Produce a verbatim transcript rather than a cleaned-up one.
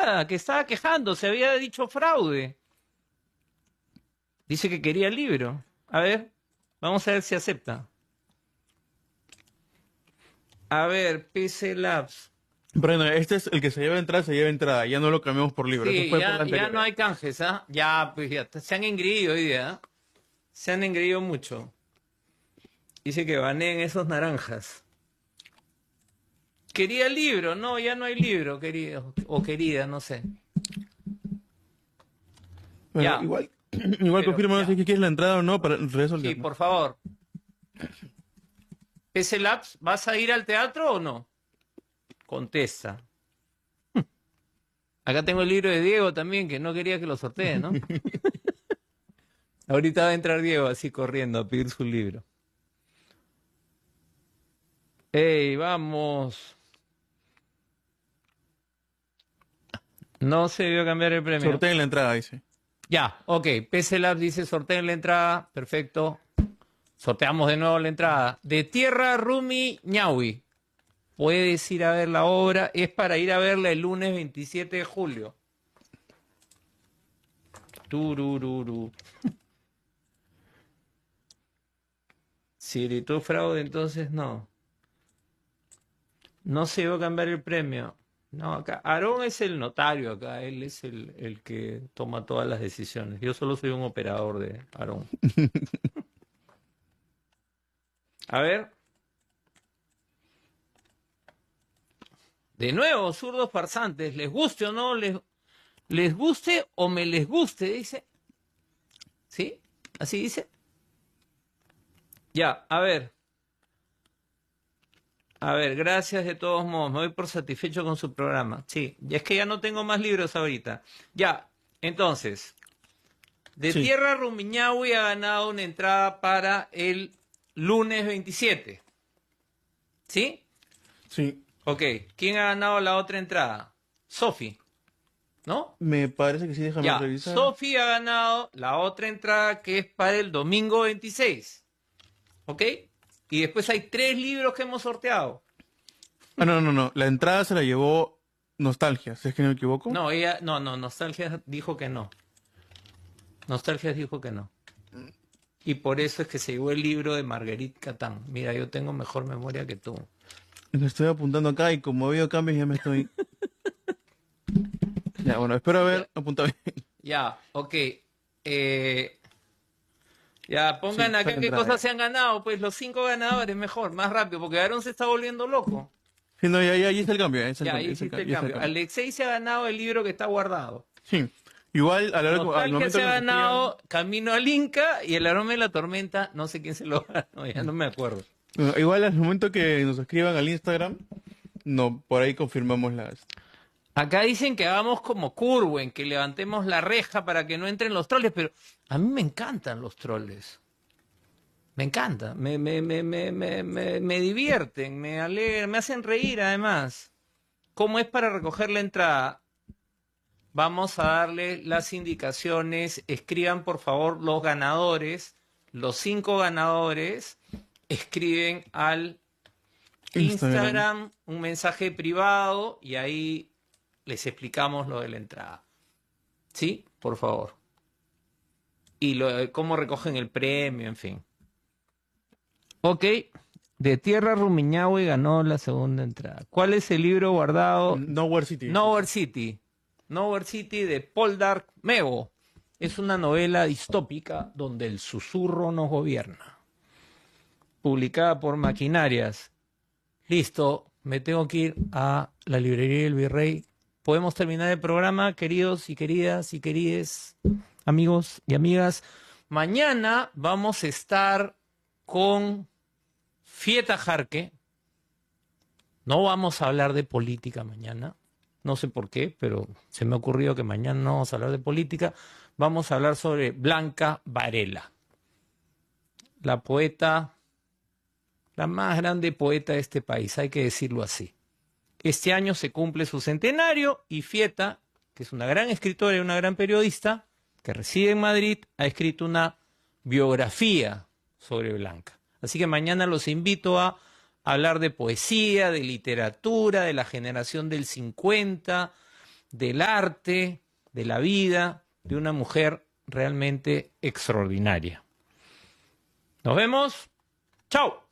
nada, que estaba quejando, se había dicho fraude. Dice que quería el libro. A ver, vamos a ver si acepta. A ver, P C Labs. Bueno, este es el que se lleva entrada, se lleva entrada. Ya no lo cambiamos por libro. Eso Sí, fue por ya, la anterior. ya no hay canjes, ¿ah? Ya, pues ya, se han engreído hoy día, ¿ah? Se han engreído mucho. Dice que baneen esos naranjas. Quería el libro, no, ya no hay libro, querido, o querida, no sé. Bueno, Ya. igual, igual Pero, confirma ya. si quieres la entrada o no para resolver. Sí, por favor. P C Labs, ¿vas a ir al teatro o no? Contesta. Acá tengo el libro de Diego también, que no quería que lo sortee, ¿no? Ahorita va a entrar Diego así corriendo a pedir su libro. ¡Ey, vamos! No se debió cambiar el premio. Sorteen la entrada, dice. Ya, ok. P C Labs dice sorteen la entrada. Perfecto. Sorteamos de nuevo la entrada. De Tierra Rumi Ñahui. Puedes ir a ver la obra. Es para ir a verla el lunes veintisiete de julio. Turururu. Si gritó fraude, entonces no. No se iba a cambiar el premio. No, acá. Aarón es el notario acá. Él es el, el que toma todas las decisiones. Yo solo soy un operador de Aarón. A ver. De nuevo, zurdos farsantes. ¿Les guste o no? ¿Les, les guste o me les guste? Dice. ¿Sí? ¿Así dice? Ya, a ver. A ver, gracias de todos modos. Me doy por satisfecho con su programa. Sí, y es que ya no tengo más libros ahorita. Ya, entonces. De Sí. Tierra Rumiñahui ha ganado una entrada para el lunes veintisiete. ¿Sí? Sí. Ok, ¿quién ha ganado la otra entrada? Sofi, ¿no? Me parece que sí, déjame Ya, revisar. Sofi ha ganado la otra entrada que es para el domingo veintiséis. ¿Ok? Y después hay tres libros que hemos sorteado. Ah, no, no, no. La entrada se la llevó Nostalgia, si es que no me equivoco. No, ella, no, no, Nostalgia dijo que no. Nostalgia dijo que no. Y por eso es que se llevó el libro de Marguerite Catán. Mira, yo tengo mejor memoria que tú. Lo estoy apuntando acá y como veo cambios ya me estoy... Ya, bueno, espero haber apuntado bien. Ya, ok. Eh, ya, pongan Sí, acá sale qué entrada, cosas ya. se han ganado. Pues los cinco ganadores, mejor, más rápido, porque Aaron se está volviendo loco. Sí, no, ya, ya, ya está el cambio. Ya está el Ya, cambio, ahí ya está el hiciste ca- el ya está el cambio. cambio. Alexei se ha ganado el libro que está guardado. Sí. Igual, a la hora, al Nostalgia momento se que ha nos ganado Camino al Inca y el aroma de la tormenta, no sé quién se lo ganó, ya no me acuerdo. escriban- bueno, igual al momento que nos escriban al Instagram, no, por ahí confirmamos las... Acá dicen que hagamos como Curwen, que levantemos la reja para que no entren los troles, pero a mí me encantan los troles. Me encanta, me, me, me, me, me, me, me divierten, me alegran, me hacen reír además. ¿Cómo es para recoger la entrada? Vamos a darle las indicaciones. Escriban por favor los ganadores, los cinco ganadores, escriben al Instagram. Instagram un mensaje privado y ahí les explicamos lo de la entrada. ¿Sí? Por favor. Y lo de cómo recogen el premio, en fin. Ok. De Tierra Rumiñahui ganó la segunda entrada. ¿Cuál es el libro guardado? Nowhere City. Nowhere City. Nowhere City de Paul Dark Mego. Es una novela distópica donde el susurro nos gobierna. Publicada por Maquinarias. Listo, me tengo que ir a la librería del Virrey. Podemos terminar el programa, queridos y queridas y querides amigos y amigas. Mañana vamos a estar con Fieta Jarque. No vamos a hablar de política mañana. No sé por qué, pero se me ha ocurrido que mañana no vamos a hablar de política. Vamos a hablar sobre Blanca Varela, la poeta, la más grande poeta de este país, hay que decirlo así. Este año se cumple su centenario y Fieta, que es una gran escritora y una gran periodista, que reside en Madrid, ha escrito una biografía sobre Blanca. Así que mañana los invito a hablar de poesía, de literatura, de la generación del cincuenta, del arte, de la vida de una mujer realmente extraordinaria. Nos vemos. ¡Chao!